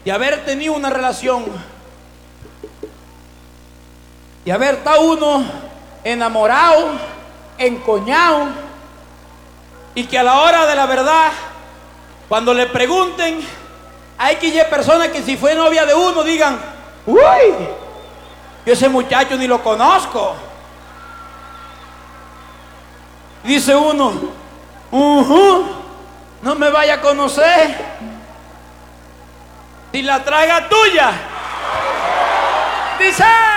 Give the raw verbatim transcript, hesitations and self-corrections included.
de haber tenido una relación, de haber estado uno enamorado, encoñado, y que a la hora de la verdad, cuando le pregunten, hay que ir personas que si fue novia de uno digan: uy, yo ese muchacho ni lo conozco. Dice uno: uh-huh, no me vaya a conocer. Si la traga tuya, dice.